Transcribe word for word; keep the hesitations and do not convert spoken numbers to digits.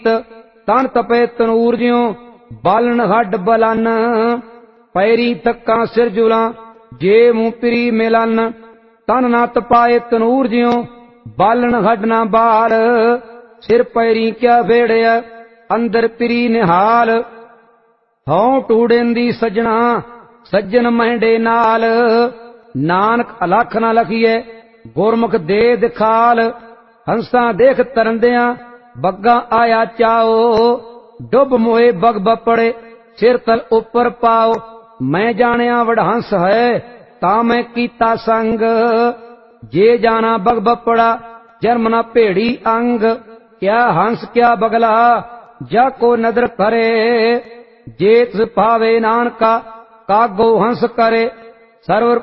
तन तपे तनूर ज्यों बालन हड बलन पैरी तक्का सिर जुला जे मुंह पिरी मिलन तन ना तपाए तनूर ज्यों बालन हड ना बाल सिर पैरी क्या भेड़िया अंदर पिरी निहाल हौ टूड़ेंदी सजना सज्जन महंडे नाल नानक अलख ना लखिए गुरमुख दे दिखाल हंसा देख तरंदिया बग्गा आया चाओ डुब मोए बग बपड़े सिर तल ऊपर पाओ मैं जानिया वडहंस है ता मैं कीता संग जे जाना बग बपड़ा जन्म न भेड़ी अंग क्या हंस क्या बगला जा को नदर करे जे तिस पावे नानका कागो हंस करे सर्वर